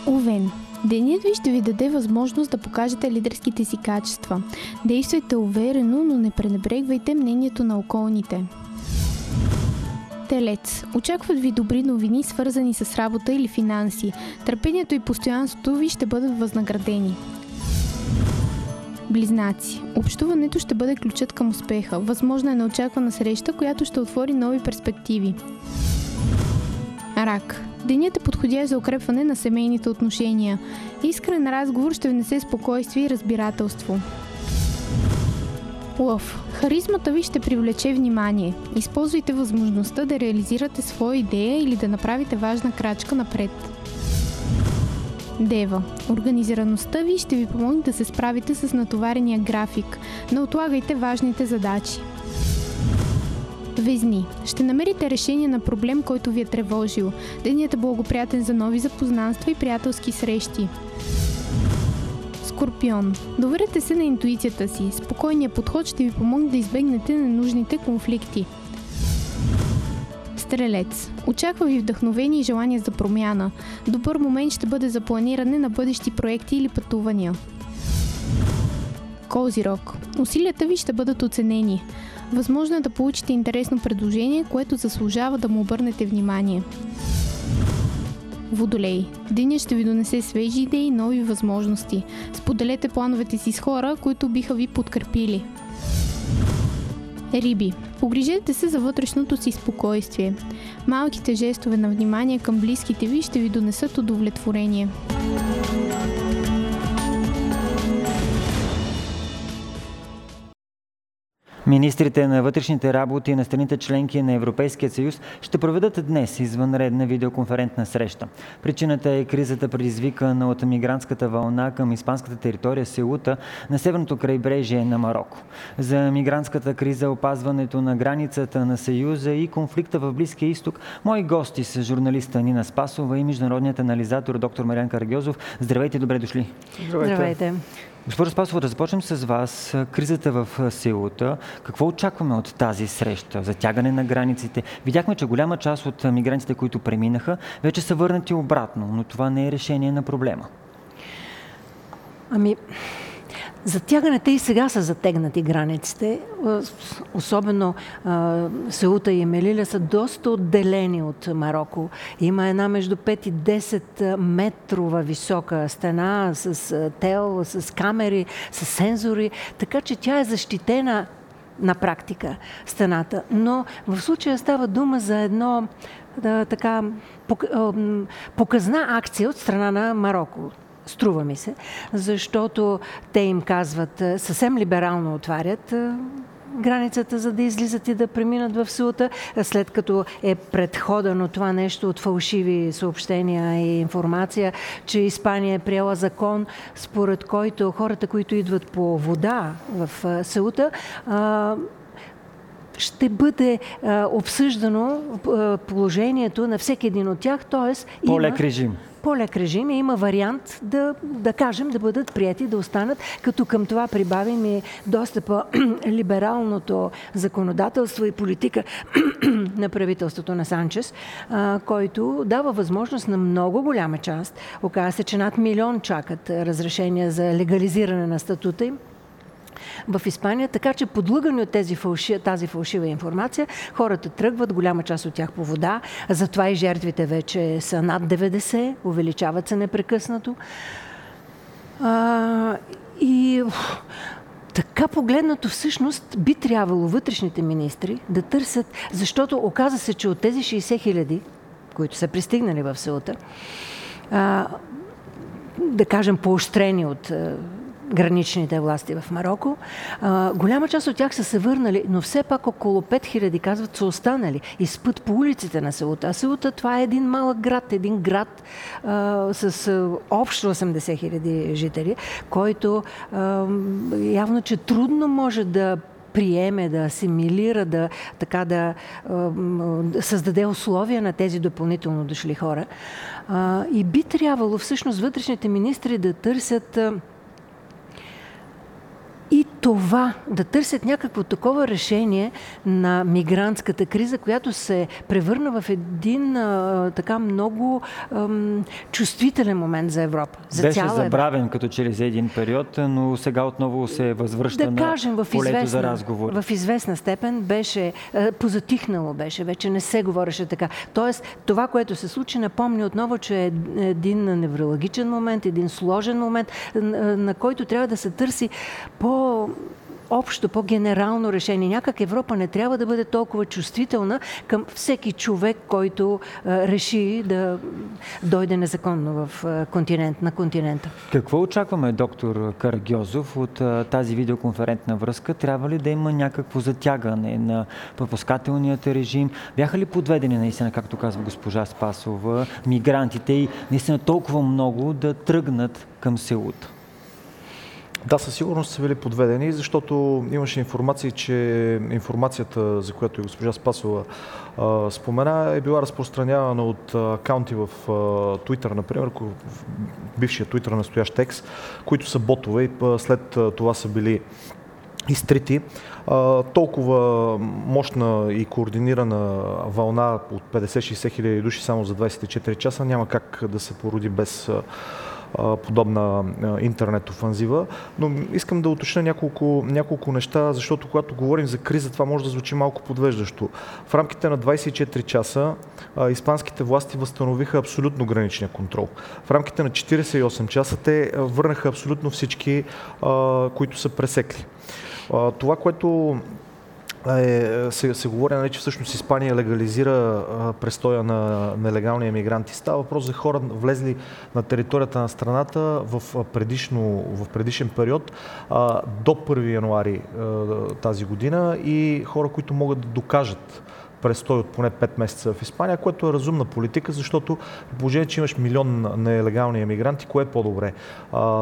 Овен. Денят ви ще ви даде възможност да покажете лидерските си качества. Действайте уверено, но не пренебрегвайте мнението на околните. Телец. Очакват ви добри новини, свързани с работа или финанси. Търпението и постоянството ви ще бъдат възнаградени. Близнаци. Общуването ще бъде ключът към успеха. Възможна е неочаквана среща, която ще отвори нови перспективи. Рак. Денят е подходящ за укрепване на семейните отношения. Искрен разговор ще внесе спокойствие и разбирателство. Лъв. Харизмата ви ще привлече внимание. Използвайте възможността да реализирате своя идея или да направите важна крачка напред. Дева. Организираността ви ще ви помогне да се справите с натоварения график. Не отлагайте важните задачи. Везни. Ще намерите решение на проблем, който ви е тревожил. Денят е благоприятен за нови запознанства и приятелски срещи. Скорпион. Доверете се на интуицията си. Спокойният подход ще ви помогне да избегнете ненужните конфликти. Стрелец. Очаква ви вдъхновение и желание за промяна. Добър момент ще бъде за планиране на бъдещи проекти или пътувания. Козирог. Усилията ви ще бъдат оценени. Възможно е да получите интересно предложение, което заслужава да му обърнете внимание. Водолей. Денят ще ви донесе свежи идеи и нови възможности. Споделете плановете си с хора, които биха ви подкрепили. Риби. Погрижете се за вътрешното си спокойствие. Малките жестове на внимание към близките ви ще ви донесат удовлетворение. Министрите на вътрешните работи на страните членки на Европейския съюз ще проведат днес извънредна видеоконферентна среща. Причината е кризата, предизвикана от мигрантската вълна към испанската територия Сеута на северното крайбрежие на Мароко. За мигрантската криза, опазването на границата на Съюза и конфликта в Близкия изток, мои гости са журналиста Нина Спасова и международният анализатор доктор Мариан Карагьозов. Здравейте, добре дошли. Здравейте. Госпожо Спасова, да започнем с вас. Кризата в Сеута. Какво очакваме от тази среща? Затягане на границите? Видяхме, че голяма част от мигрантите, които преминаха, вече са върнати обратно, но това не е решение на проблема. Затягането и сега са затегнати границите. Особено Сеута и Мелиля са доста отделени от Мароко. Има една между 5 и 10 метрова висока стена с тел, с камери, с сензори, така че тя е защитена на практика стената. Но в случая става дума за едно показна акция от страна на Мароко. Струва ми се, защото те им казват, съвсем либерално отварят границата, за да излизат и да преминат в Сеута, след като е предходено това нещо от фалшиви съобщения и информация, че Испания е приела закон, според който хората, които идват по вода в Сеута, ще бъде обсъждано положението на всеки един от тях, т.е. по-лек режим. По-лек режим и има вариант да кажем да бъдат прияти, да останат, като към това прибавим и доста по-либералното законодателство и политика на правителството на Санчес, който дава възможност на много голяма част. Оказва се, че над 1 милион чакат разрешения за легализиране на статута им в Испания, така че подлъгани от тази фалшива информация, хората тръгват, голяма част от тях по вода, затова и жертвите вече са над 90, увеличават се непрекъснато. Така погледнато всъщност би трябвало вътрешните министри да търсят, защото оказа се, че от тези 60 хиляди, които са пристигнали в Сеута, да кажем поощрени от граничните власти в Мароко. Голяма част от тях са се върнали, но все пак около 5000, казват, са останали и спът по улиците на Сеута. А Сеута, това е един малък град, с общо 80 хиляди жители, който явно, че трудно може да приеме, да асимилира, да създаде условия на тези допълнително дошли хора. И би трябвало всъщност вътрешните министри да търсят и това, да търсят някакво такова решение на мигрантската криза, която се превърна в един така много чувствителен момент за Европа. Беше забравен като че ли за един период, но сега отново се възвръща на полето за разговор. В известна степен беше позатихнало беше, вече не се говореше така. Тоест, това, което се случи, напомни отново, че е един неврологичен момент, един сложен момент, на който трябва да се търси по-общо, по-генерално решение. Някак Европа не трябва да бъде толкова чувствителна към всеки човек, който реши да дойде незаконно в континента. Какво очакваме, доктор Карагьозов, от тази видеоконферентна връзка? Трябва ли да има някакво затягане на пропускателният режим? Бяха ли подведени наистина, както казва госпожа Спасова, мигрантите и наистина толкова много да тръгнат към Сеут? Да, със сигурност са били подведени, защото имаше информация, че информацията, за която и госпожа Спасова спомена, е била разпространявана от акаунти в Twitter, например, бившия Twitter настоящ текст, които са ботове и след това са били изтрити. Толкова мощна и координирана вълна от 50-60 хиляди души само за 24 часа няма как да се породи без подобна интернет офанзива. Но искам да уточня няколко неща, защото когато говорим за криза, това може да звучи малко подвеждащо. В рамките на 24 часа испанските власти възстановиха абсолютно граничния контрол. В рамките на 48 часа те върнаха абсолютно всички, които са пресекли. Това, което се говори, че всъщност Испания легализира престоя на нелегални емигранти. Става въпрос за хора, влезли на територията на страната в предишен период до 1 януари тази година и хора, които могат да докажат престой от поне 5 месеца в Испания, което е разумна политика, защото при положение, че имаш милион нелегални емигранти, кое е по-добре?